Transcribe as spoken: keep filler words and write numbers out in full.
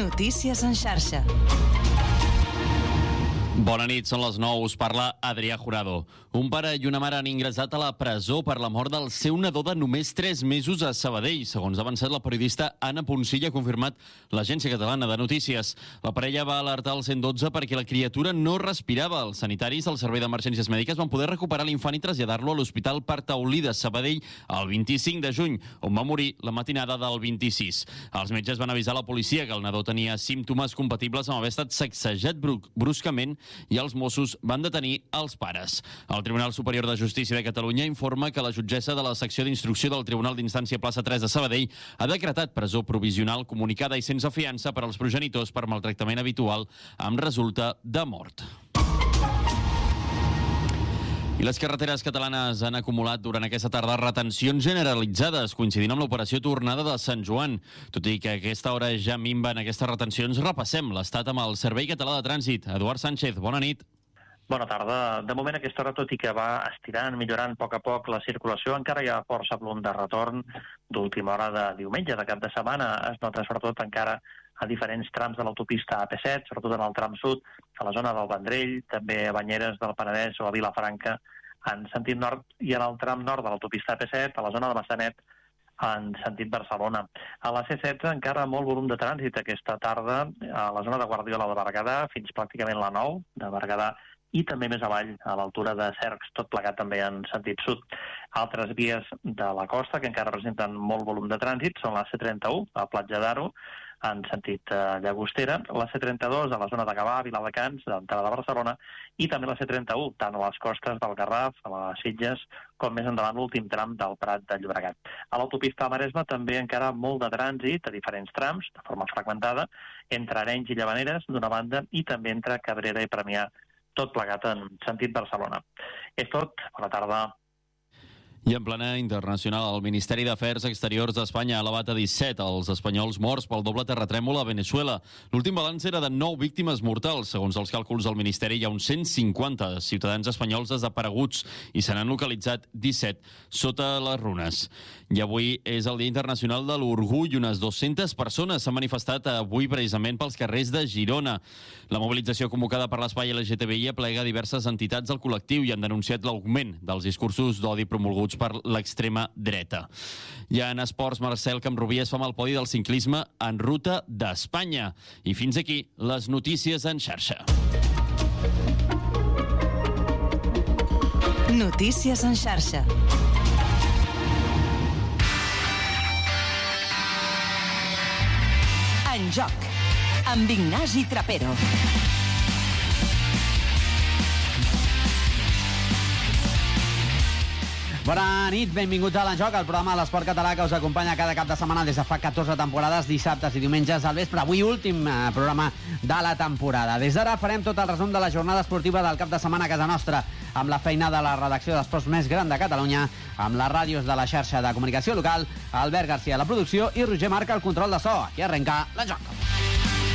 Notícies en xarxa. Bona nit, són les nou, us parla Adrià Jurado. Un pare i una mare han ingressat a la presó per la mort del seu nadó de només tres mesos a Sabadell. Segons ha avançat la periodista Anna Poncilla, ha confirmat l'Agència Catalana de Notícies. La parella va alertar al cent dotze perquè la criatura no respirava. Els sanitaris del Servei d'Emergències Mèdiques van poder recuperar l'infant i traslladar-lo a l'Hospital Parc Taulí de Sabadell el vint-i-cinc de juny, on va morir la matinada del vint-i-sis. Els metges van avisar la policia que el nadó tenia símptomes compatibles amb haver estat sacsejat bruscament i els Mossos van detenir els pares. El Tribunal Superior de Justícia de Catalunya informa que la jutgessa de la secció d'instrucció del Tribunal d'Instància Plaça tres de Sabadell ha decretat presó provisional comunicada i sense fiança per als progenitors per maltractament habitual amb resulta de mort. I les carreteres catalanes han acumulat durant aquesta tarda retencions generalitzades, coincidint amb l'operació tornada de Sant Joan. Tot i que a aquesta hora ja minven aquestes retencions, repassem l'estat amb el Servei Català de Trànsit. Eduard Sánchez, bona nit. Bona tarda. De moment, a aquesta hora, tot i que va estirant, millorant a poc a poc la circulació, encara hi ha força volum de retorn d'última hora de diumenge, de cap de setmana. Es nota sobretot encara a diferents trams de l'autopista A P set, sobretot en el tram sud, a la zona del Vendrell, també a Banyeres del Penedès o a Vilafranca en sentit nord, i en el tram nord de l'autopista A P set, a la zona de Massanet, en sentit Barcelona. A la C setze encara molt volum de trànsit aquesta tarda a la zona de Guardiola de Berguedà, fins pràcticament la nou de Berguedà, i també més avall, a l'altura de Cercs, tot plegat també en sentit sud. Altres vies de la costa que encara presenten molt volum de trànsit són la C trenta-u, a Platja d'Aro, en sentit eh, Llagostera, la C trenta-dos a la zona de Gavà, Viladecans, d'entrada de Barcelona, i també la C trenta-u, tant a les costes del Garraf, a les Sitges, com més endavant l'últim tram del Prat de Llobregat. A l'autopista Maresme també encara molt de trànsit a diferents trams, de forma fragmentada, entre Arenys i Llavaneres, d'una banda, i també entre Cabrera i Premià, tot plegat en sentit Barcelona. És tot. Bona tarda. I en plana internacional, el Ministeri d'Afers Exteriors d'Espanya ha elevat a disset els espanyols morts pel doble terratrèmol a Veneçuela. L'últim balanç era de nou víctimes mortals. Segons els càlculs del Ministeri, hi ha uns cent cinquanta ciutadans espanyols desapareguts i se n'han localitzat disset sota les runes. I avui és el Dia Internacional de l'Orgull. Unes dues-centes persones s'han manifestat avui precisament pels carrers de Girona. La mobilització convocada per l'Espai L G T B I aplega diverses entitats del col·lectiu i han denunciat l'augment dels discursos d'odi promulguts per l'extrema dreta. I en esports, Marcel Camprubí es fa amb el podi del ciclisme en ruta d'Espanya. I fins aquí les notícies en xarxa. Notícies en xarxa. En joc, amb Ignasi Trapero. Bona nit, benvinguts a l'Enjoc, el programa de l'esport català que us acompanya cada cap de setmana des de fa catorze temporades, dissabtes i diumenges al vespre. Avui últim eh, programa de la temporada. Des d'ara farem tot el resum de la jornada esportiva del cap de setmana a casa nostra, amb la feina de la redacció d'esports més gran de Catalunya, amb les ràdios de la xarxa de comunicació local, Albert Garcia a la producció i Roger Marca al control de so. Aquí arrenca l'Enjoc.